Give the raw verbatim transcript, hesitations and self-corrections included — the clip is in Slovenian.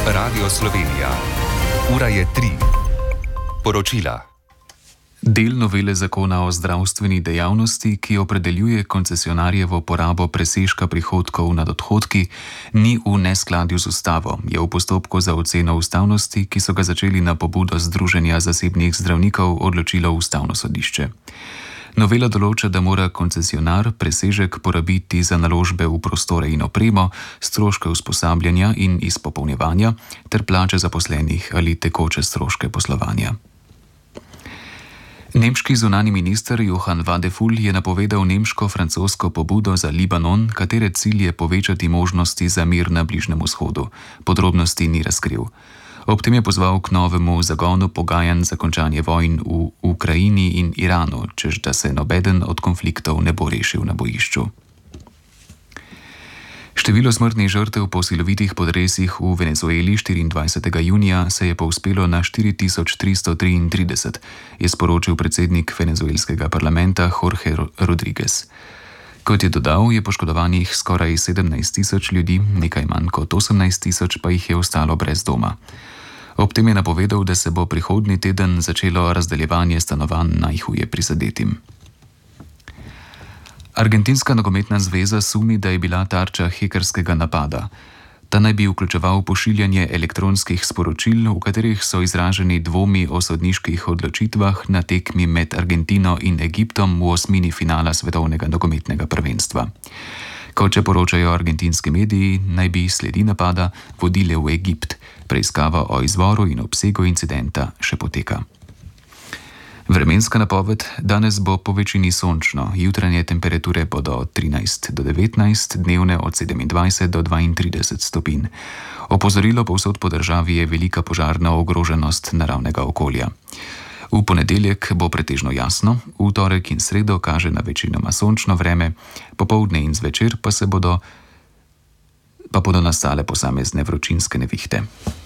Radio Slovenija. Ura je tri. Poročila. Del novele zakona o zdravstveni dejavnosti, ki opredeljuje koncesionarjevo porabo presežka prihodkov nad odhodki, ni v neskladju z ustavo, je v postopku za oceno ustavnosti, ki so ga začeli na pobudo Združenja zasebnih zdravnikov, odločilo Ustavno sodišče. Novela določa, da mora koncesionar presežek porabiti za naložbe v prostore in opremo, stroške usposabljanja in izpopolnjevanja ter plače zaposlenih ali tekoče stroške poslovanja. Nemški zunanji minister Johann Wadephul je napovedal nemško-francosko pobudo za Libanon, katere cilj je povečati možnosti za mir na Bližnjem vzhodu. Podrobnosti ni razkril. Ob tem je pozval k novemu zagonu pogajanj za končanje vojn v Ukrajini in Iranu, češ da se nobeden od konfliktov ne bo rešil na bojišču. Število smrtnih žrtev po silovitih podresih v Venezueli štiriindvajsetega junija se je povzpelo na štiri tisoč tristo triintrideset, je sporočil predsednik venezuelskega parlamenta Jorge Rodriguez. Kot je dodal, je poškodovanih skoraj sedemnajst tisoč ljudi, nekaj manj kot osemnajst tisoč pa jih je ostalo brez doma. Ob tem je napovedal, da se bo prihodnji teden začelo razdeljevanje stanovanj najhuje prizadetim. Argentinska nogometna zveza sumi, da je bila tarča hekerskega napada. Ta naj bi vključeval pošiljanje elektronskih sporočil, v katerih so izraženi dvomi o sodniških odločitvah na tekmi med Argentino in Egiptom v osmini finala svetovnega nogometnega prvenstva. Kot še poročajo argentinski mediji, naj bi sledi napada vodile v Egipt. Preiskava o izvoru in obsegu incidenta še poteka. Vremenska napoved: danes bo povečini sončno, jutranje temperature bodo od trinajst do devetnajst, dnevne od sedemindvajset do dvaintrideset stopinj. Opozorilo povsod po državi je velika požarna ogroženost naravnega okolja. V ponedeljek bo pretežno jasno, v torek in sredo kaže na večinoma sončno vreme, popoldne in zvečer pa se bodo, pa bodo nastale posamezne vročinske nevihte.